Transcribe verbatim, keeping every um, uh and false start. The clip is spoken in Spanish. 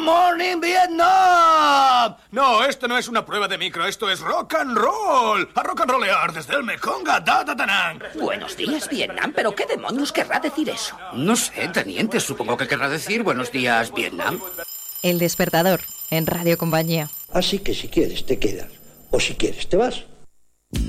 morning, Vietnam. No, esto no es una prueba de micro, esto es rock and roll. A rock and rollear desde el Mekong a Dadatanang. Buenos días, Vietnam, pero ¿qué demonios querrá decir eso? No sé, teniente, supongo que querrá decir buenos días, Vietnam. El Despertador, en Radio Compañía. Así que si quieres te quedas, o si quieres te vas.